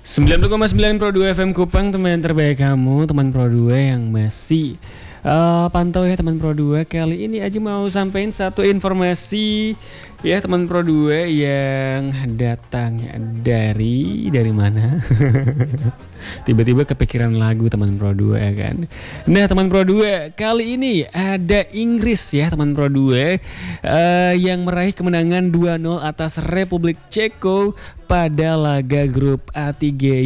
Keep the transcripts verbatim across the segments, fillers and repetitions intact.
sembilan puluh koma sembilan Pro dua F M Kupang, teman terbaik kamu, teman Pro dua yang masih uh, pantau ya teman Pro dua. Kali ini aja mau sampein satu informasi ya teman Pro dua yang datang dari dari mana? Tiba-tiba kepikiran lagu teman Pro dua ya kan. Nah teman Pro dua, kali ini ada Inggris ya teman Pro dua uh, yang meraih kemenangan dua nol atas Republik Ceko pada laga grup A tiga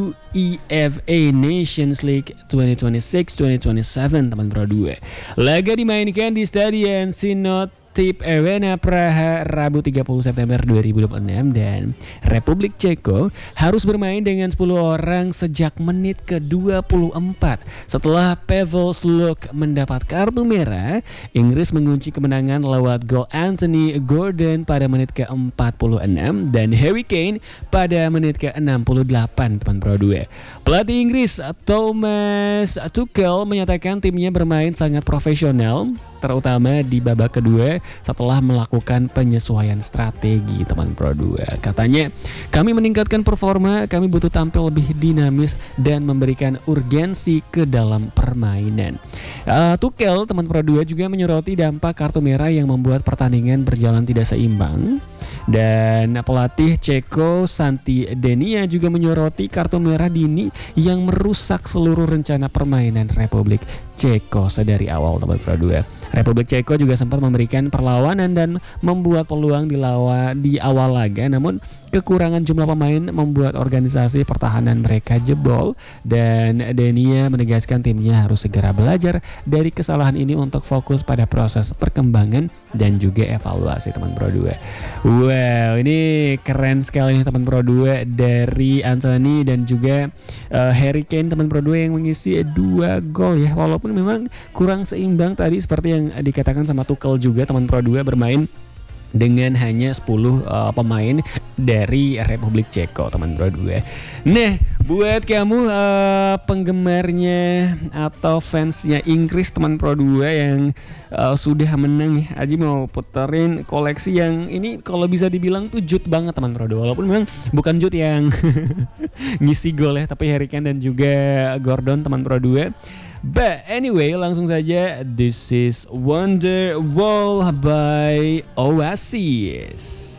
UEFA Nations League dua ribu dua puluh enam dua ribu dua puluh tujuh teman Pro dua. Laga dimainkan di Stadion Synod Tip Arena Praha Rabu tiga puluh September dua ribu dua puluh enam dan Republik Ceko harus bermain dengan sepuluh orang sejak menit ke dua puluh empat. Setelah Pavel Sluk mendapat kartu merah, Inggris mengunci kemenangan lewat gol Anthony Gordon pada menit ke empat puluh enam dan Harry Kane pada menit ke enam puluh delapan teman Pro dua. Pelatih Inggris Thomas Tuchel menyatakan timnya bermain sangat profesional, terutama di babak kedua setelah melakukan penyesuaian strategi teman Pro dua. Katanya, kami meningkatkan performa, kami butuh tampil lebih dinamis dan memberikan urgensi ke dalam permainan. Uh, Tuchel teman Pro dua juga menyoroti dampak kartu merah yang membuat pertandingan berjalan tidak seimbang. Dan pelatih Ceko Santi Denia juga menyoroti kartu merah dini yang merusak seluruh rencana permainan Republik Ceko sedari awal teman Pro dua. Republik Ceko juga sempat memberikan perlawanan dan membuat peluang di, lawa, di awal laga, namun kekurangan jumlah pemain membuat organisasi pertahanan mereka jebol dan Denia menegaskan timnya harus segera belajar dari kesalahan ini untuk fokus pada proses perkembangan dan juga evaluasi teman Pro dua. Wow, ini keren sekali teman Pro dua dari Anthony dan juga uh, Harry Kane teman Pro dua yang mengisi dua gol ya, walaupun memang kurang seimbang tadi seperti yang dikatakan sama Tuchel juga teman Pro dua bermain dengan hanya sepuluh uh, pemain dari Republik Ceko teman Pro dua. Nah, buat kamu uh, penggemarnya atau fansnya Inggris teman Pro dua yang uh, sudah menang ya, Aji mau puterin koleksi yang ini kalau bisa dibilang tuh jut banget teman Pro dua, walaupun memang bukan jut yang ngisi gol ya, tapi Harry Kane dan juga Gordon teman Pro dua. But anyway, langsung saja, this is Wonderwall by Oasis.